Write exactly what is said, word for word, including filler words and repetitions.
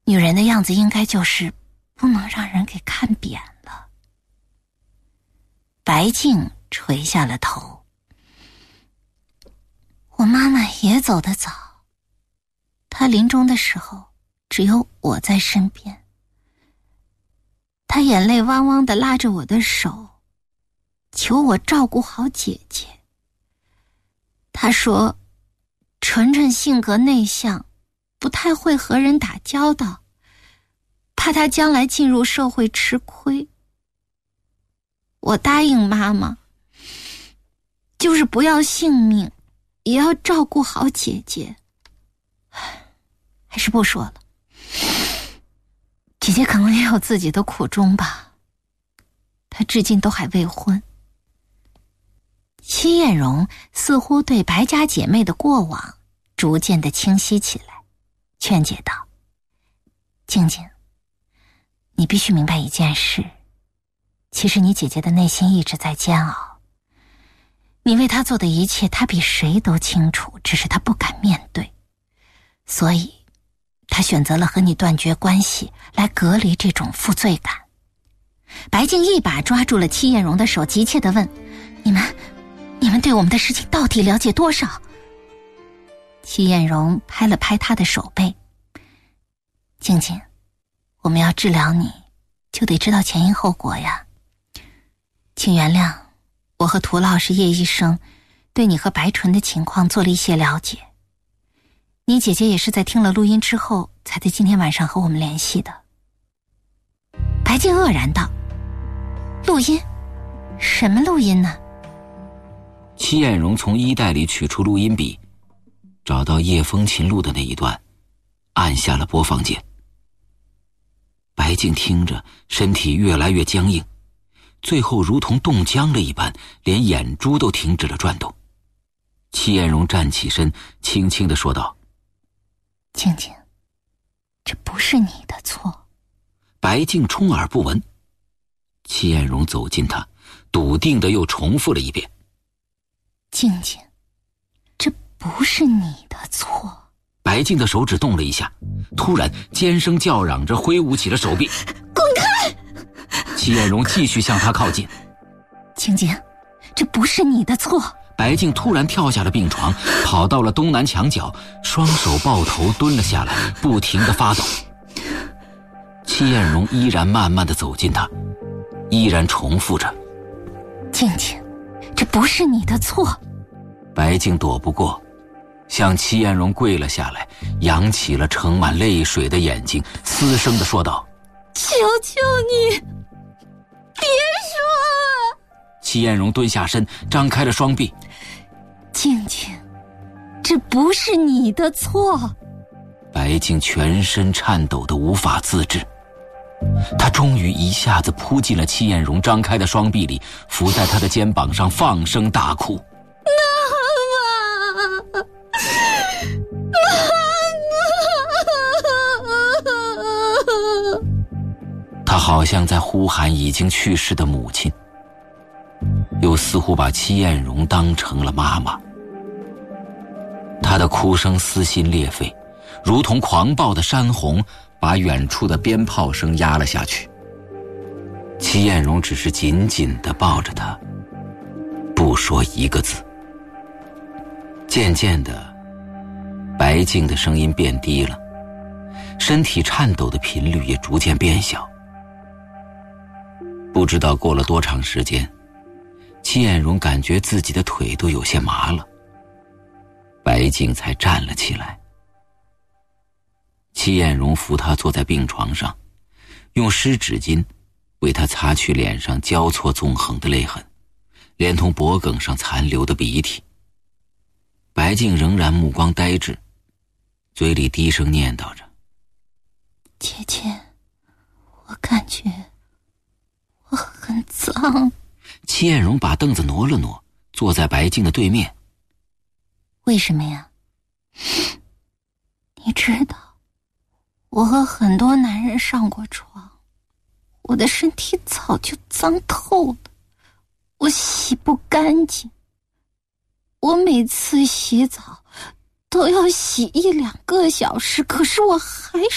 女人的样子应该就是不能让人给看扁了。白静垂下了头。我妈妈也走得早，她临终的时候只有我在身边。她眼泪汪汪地拉着我的手，求我照顾好姐姐。她说纯纯性格内向，不太会和人打交道，怕她将来进入社会吃亏。我答应妈妈，就是不要性命，也要照顾好姐姐。还是不说了，姐姐可能也有自己的苦衷吧，她至今都还未婚。戚艳荣似乎对白家姐妹的过往逐渐的清晰起来，劝解道：静静，你必须明白一件事，其实你姐姐的内心一直在煎熬，你为她做的一切她比谁都清楚，只是她不敢面对，所以她选择了和你断绝关系，来隔离这种负罪感。白静一把抓住了戚艳荣的手，急切地问：你们你们对我们的事情到底了解多少？戚艳荣拍了拍她的手背：静静，我们要治疗你，就得知道前因后果呀。请原谅，我和涂老师叶医生对你和白纯的情况做了一些了解。你姐姐也是在听了录音之后，才在今天晚上和我们联系的。白静愕然道：录音？什么录音呢？ 戚艳荣从衣袋里取出录音笔，找到叶风琴录的那一段，按下了播放键。白静听着，身体越来越僵硬，最后如同冻僵了一般，连眼珠都停止了转动。戚艳荣站起身，轻轻地说道： 静静，这不是你的错。 白静充耳不闻。戚艳荣走近他，笃定地又重复了一遍： 静静，这不是你的错。 白静的手指动了一下，突然尖声叫嚷着挥舞起了手臂。 滚开！ 戚艳荣继续向他靠近。 静静，这不是你的错。 白静突然跳下了病床，跑到了东南墙角，双手抱头蹲了下来，不停地发抖。戚艳荣依然慢慢地走近他，依然重复着： 静静，这不是你的错。 白静躲不过，向戚艳荣跪了下来，扬起了盛满泪水的眼睛，嘶声地说道： 求求你，别说！ 戚艳荣蹲下身，张开了双臂。 静静，这不是你的错。 白静全身颤抖得无法自制，他终于一下子扑进了戚艳荣张开的双臂里，伏在他的肩膀上放声大哭。 妈妈，妈妈！ 他好像在呼喊已经去世的母亲，又似乎把戚艳荣当成了妈妈。他的哭声撕心裂肺，如同狂暴的山洪，把远处的鞭炮声压了下去。戚艳荣只是紧紧地抱着他，不说一个字。渐渐的，白静的声音变低了，身体颤抖的频率也逐渐变小。不知道过了多长时间，戚艳荣感觉自己的腿都有些麻了，白静才站了起来。戚艳荣扶他坐在病床上，用湿纸巾为他擦去脸上交错纵横的泪痕，连同脖颈上残留的鼻涕。白静仍然目光呆滞，嘴里低声念叨着： 姐姐，我感觉我很脏。 戚艳荣把凳子挪了挪，坐在白静的对面。 为什么呀？你知道，我和很多男人上过床，我的身体早就脏透了，我洗不干净。我每次洗澡都要洗一两个小时，可是我还